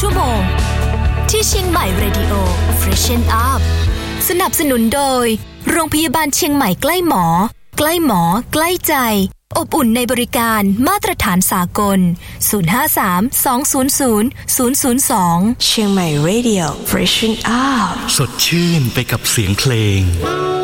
ชั่วโมงที่เชียงใหม่เรดิโอ Freshen Up สนับสนุนโดยโรงพยาบาลเชียงใหม่ใกล้หมอใกล้หมอใกล้ใจอบอุ่นในบริการมาตรฐานสากล053-200-002เชียงใหม่ Radio Freshen Up สดชื่นไปกับเสียงเพลง